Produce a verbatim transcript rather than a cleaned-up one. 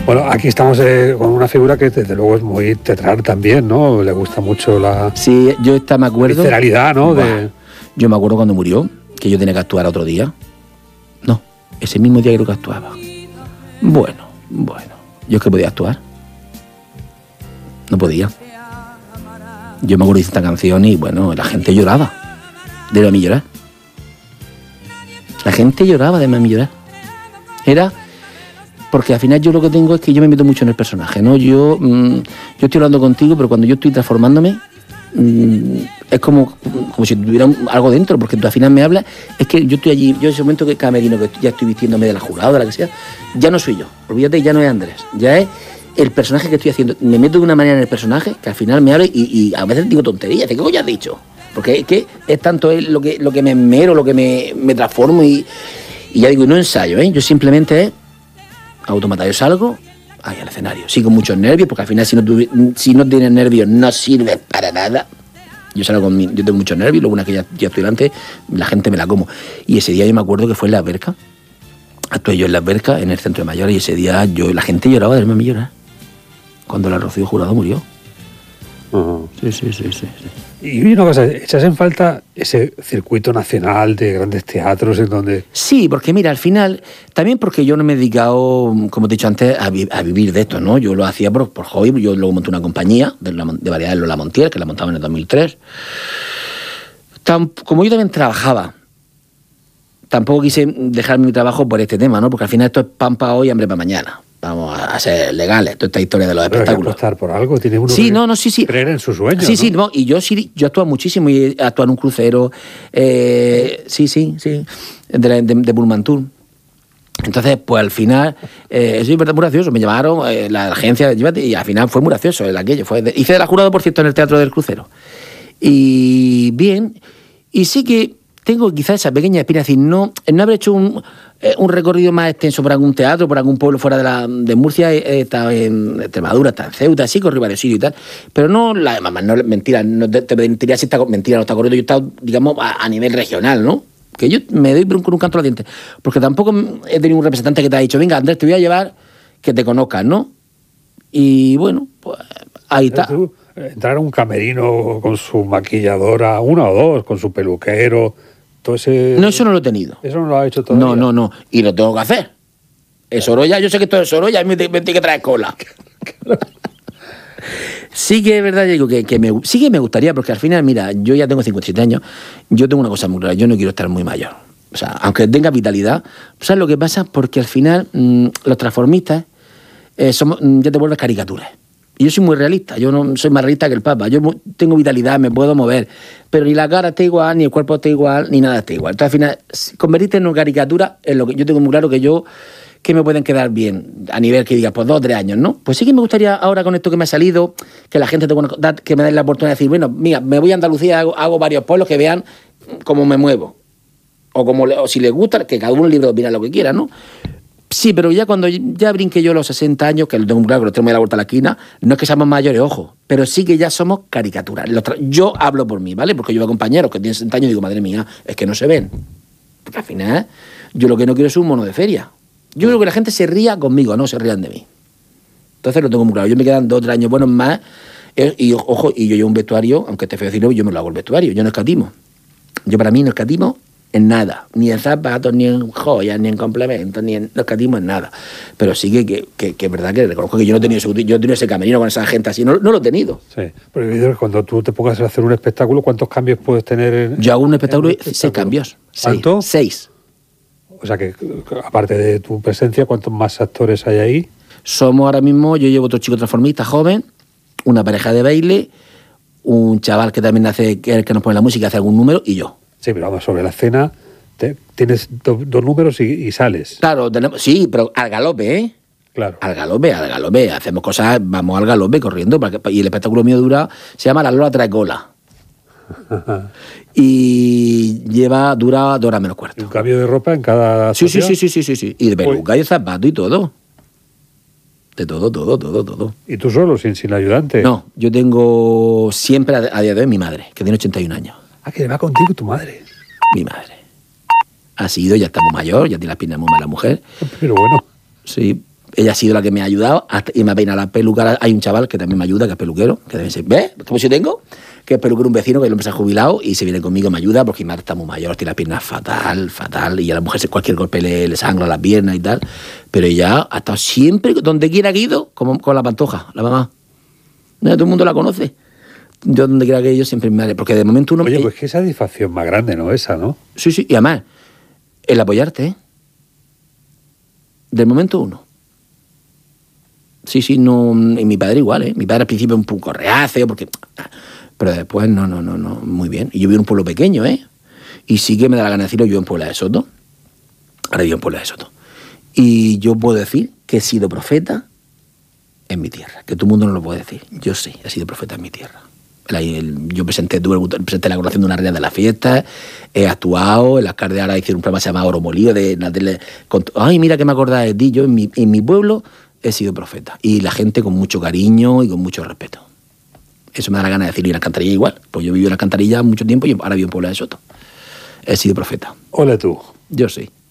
Bueno, aquí estamos eh, con una figura que desde luego es muy teatral también, ¿no? Le gusta mucho la... Sí, yo esta me acuerdo... visceralidad, ¿no? De... Yo me acuerdo cuando murió, que yo tenía que actuar otro día. No, ese mismo día creo que actuaba. Bueno, bueno, yo es que podía actuar. No podía. Yo me acuerdo de esta canción y bueno, la gente lloraba de verme llorar. La gente lloraba de verme llorar. Era... Porque al final yo lo que tengo es que yo me meto mucho en el personaje, ¿no? Yo, mmm, yo estoy hablando contigo, pero cuando yo estoy transformándome, mmm, es como, como si tuviera algo dentro, porque tú al final me hablas, es que yo estoy allí, yo en ese momento que camerino, que ya estoy vistiéndome de la jurada, de la que sea, ya no soy yo, olvídate, ya no es Andrés, ya es el personaje que estoy haciendo. Me meto de una manera en el personaje que al final me habla y, y a veces digo tonterías, ¿qué coño has dicho? Porque es que es tanto es lo que, lo que me esmero, lo que me, me transformo y, y ya digo, no ensayo, ¿eh? Yo simplemente es... automata, yo salgo ahí al escenario, sí, con muchos nervios, porque al final si no, tuvi, si no tienes nervios no sirves para nada. Yo salgo con mi, yo tengo muchos nervios, luego una que ya, ya estoy delante, la gente me la como. Y ese día yo me acuerdo que fue en la alberca, actué yo en la alberca, en el centro de mayores, y ese día yo, la gente lloraba de verme a mí llorar, cuando la Rocío Jurado murió. Uh-huh. Sí, sí, sí, sí, sí. Y una cosa, ¿echas en falta ese circuito nacional de grandes teatros en donde...? Sí, porque mira, al final, también porque yo no me he dedicado, como te he dicho antes, a, vi- a vivir de esto, ¿no? Yo lo hacía por, por hobby, yo luego monté una compañía de, la, de variedades Lola Montiel, que la montaba en el dos mil tres. Tan, como yo también trabajaba, tampoco quise dejar mi trabajo por este tema, ¿no? Porque al final esto es pan para hoy y hambre para mañana. Vamos a ser legales, toda esta historia de los Pero espectáculos. hay que apostar por algo, tiene uno sí, que no, no, sí, sí. creer en sus sueños, Sí, ¿no? sí, no, y yo sí, yo actúo muchísimo, y he actuado en un crucero, eh, sí, sí, sí, de, de, de Burmantur. Entonces, pues al final, eh, eso es verdad, muy gracioso, me llamaron, eh, la agencia, y al final fue muy gracioso el aquello. Fue de, hice de la jurado, por cierto, en el Teatro del Crucero. Y bien, y sí que tengo quizás esa pequeña espina, es decir, no, no haber hecho un, eh, un recorrido más extenso por algún teatro, por algún pueblo fuera de, la, de Murcia, he estado en Extremadura, está en Ceuta, sí, corrí varios sitios y tal, pero no, la mamá, no, mentira, no te, te mentiría si está, mentira, no está corriendo, yo he estado, digamos, a, a nivel regional, ¿no? Que yo me doy con un, un canto a los dientes, porque tampoco he tenido un representante que te ha dicho, venga, Andrés, te voy a llevar, que te conozcan, ¿no? Y bueno, pues ahí está. ¿Tú, entrar a un camerino con su maquilladora, una o dos, con su peluquero, todo ese... No, eso no lo he tenido. ¿Eso no lo ha hecho todavía? No, no, no, y lo tengo que hacer. Es Sorolla, yo sé que esto es Sorolla, y me, me tiene que traer cola. Sí que es verdad, digo, que, que me, sí que me gustaría, porque al final, mira, yo ya tengo cincuenta y siete años, yo tengo una cosa muy clara, yo no quiero estar muy mayor. O sea, aunque tenga vitalidad, ¿sabes lo que pasa? Porque al final, mmm, los transformistas, eh, somos, mmm, ya te vuelves caricaturas. Y yo soy muy realista, yo no soy más realista que el Papa, yo tengo vitalidad, me puedo mover, pero ni la cara está igual, ni el cuerpo está igual, ni nada está igual. Entonces, al final, convertirte en una caricatura es lo que yo tengo muy claro que yo... que me pueden quedar bien, a nivel que digas, pues dos o tres años, ¿no? Pues sí que me gustaría ahora con esto que me ha salido, que la gente te conozca, que me den la oportunidad de decir, bueno, mira, me voy a Andalucía, hago, hago varios pueblos que vean cómo me muevo. O, como le, o si les gusta, que cada uno libre de opinar lo que quiera, ¿no? Sí, pero ya cuando ya brinqué yo los sesenta años, que lo tengo muy claro, que lo tengo muy a la vuelta de la esquina, no es que seamos mayores, ojo, pero sí que ya somos caricaturas. Yo hablo por mí, ¿vale? Porque yo veo compañeros que tienen sesenta años y digo, madre mía, es que no se ven. Porque al final, yo lo que no quiero es un mono de feria. Yo creo que la gente se ría conmigo, no se rían de mí. Entonces lo tengo muy claro. Yo me quedan dos o tres años buenos más. Y ojo, y yo llevo un vestuario, aunque esté feo decirlo, yo me lo hago el vestuario. Yo no escatimo. Yo para mí no escatimo en nada. Ni en zapatos, ni en joyas, ni en complementos, ni en... No escatimo en nada. Pero sí que, que, que, que es verdad que reconozco que yo no he tenido ese, yo he tenido ese camerino con esa gente así. No, no lo he tenido. Sí. Pero cuando tú te pongas a hacer un espectáculo, ¿cuántos cambios puedes tener? En, yo hago un espectáculo y seis cambios. ¿Cuánto? Seis. O sea que, aparte de tu presencia, ¿cuántos más actores hay ahí? Somos ahora mismo, yo llevo otro chico transformista joven, una pareja de baile, un chaval que también hace, que, que nos pone la música, hace algún número, y yo. Sí, pero vamos, sobre la escena, te, tienes do, dos números y, y sales. Claro, tenemos, sí, pero al galope, ¿eh? Claro. Al galope, al galope. Hacemos cosas, vamos al galope corriendo, para que, y el espectáculo mío dura, se llama La Lola trae cola. Y lleva, dura dos horas menos cuarto. ¿Y un cambio de ropa en cada sí, sí, sí, sí, sí, sí, sí. Y de peluca y de zapato y todo. De todo, todo, todo, todo. ¿Y tú solo, sin, sin ayudante? No, yo tengo siempre a, a día de hoy mi madre, que tiene ochenta y un años. Ah, que va contigo tu madre. Mi madre. Ha sido, ya está muy mayor, ya tiene las piernas muy malas la mujer. Pero bueno. Sí, ella ha sido la que me ha ayudado hasta, y me ha peinado la peluca. Hay un chaval que también me ayuda, que es peluquero, que también se ve, como si tengo, que es peluquero, un vecino que el hombre se ha jubilado y se viene conmigo, me ayuda porque Mar está muy mayor, tiene las piernas fatal, fatal, y a la mujer cualquier golpe le, le sangra las piernas y tal, pero ella ha estado siempre, donde quiera que he ido, como con la Pantoja, la mamá. Mira, todo el mundo la conoce. Yo donde quiera que he ido siempre me madre, porque de momento uno... Oye, pues qué satisfacción más grande, ¿no? Esa, ¿no? Sí, sí, y además, el apoyarte, ¿eh? Del momento uno. Sí, sí, no. Y mi padre igual, ¿eh? Mi padre al principio un poco reacio, porque. Pero después, no, no, no, no, muy bien. Y yo vivo en un pueblo pequeño, ¿eh? Y sí que me da la gana decirlo, yo en Puebla de Soto. Ahora vivo en Puebla de Soto. Y yo puedo decir que he sido profeta en mi tierra. Que todo el mundo no lo puede decir. Yo sí, he sido profeta en mi tierra. El, el, yo presenté, tuve, presenté la colaboración de una reina de las fiestas, he actuado, en las Cardes ahora hicieron un programa que se llama Oro Molido. De, de, de, con, ay, mira que me acordás de ti. Yo en mi, en mi pueblo he sido profeta. Y la gente con mucho cariño y con mucho respeto. Eso me da la gana de decir. Y en la Alcantarilla igual. Pues yo viví en la Alcantarilla mucho tiempo y ahora vivo en Puebla de Soto. He sido profeta. Ole tú. Yo sí.